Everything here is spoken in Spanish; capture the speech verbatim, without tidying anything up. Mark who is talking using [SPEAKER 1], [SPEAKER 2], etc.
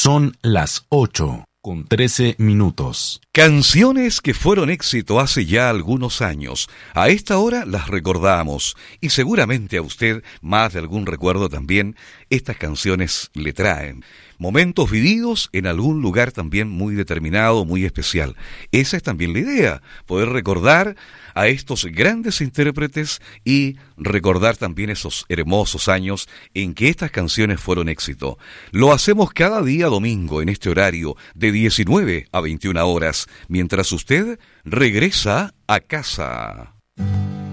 [SPEAKER 1] Son las ocho con trece minutos.
[SPEAKER 2] Canciones que fueron éxito hace ya algunos años. A esta hora las recordamos y seguramente a usted más de algún recuerdo también estas canciones le traen. Momentos vividos en algún lugar también muy determinado, muy especial. Esa es también la idea, poder recordar a estos grandes intérpretes y recordar también esos hermosos años en que estas canciones fueron éxito. Lo hacemos cada día domingo en este horario de diecinueve a veintiuna horas, mientras usted regresa a casa.